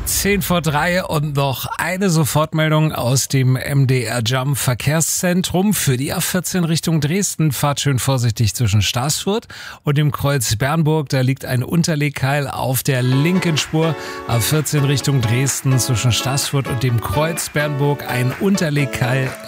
10:03 und noch eine Sofortmeldung aus dem MDR Jump Verkehrszentrum für die A14 Richtung Dresden. Fahrt schön vorsichtig zwischen Staßfurt und dem Kreuz Bernburg. Da liegt ein Unterlegkeil auf der linken Spur. A14 Richtung Dresden zwischen Staßfurt und dem Kreuz Bernburg ein Unterlegkeil